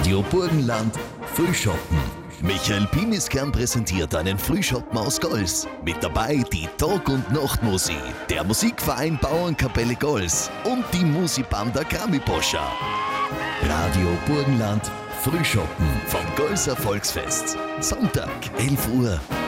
Radio Burgenland Frühschoppen. Michael Pimiskern präsentiert einen Frühschoppen aus Gols. Mit dabei die Tag- und Nachtmusik, der Musikverein Bauernkapelle Gols und die Musibanda Grammy-Boscha. Radio Burgenland Frühschoppen vom Golser Volksfest. Sonntag, 11 Uhr.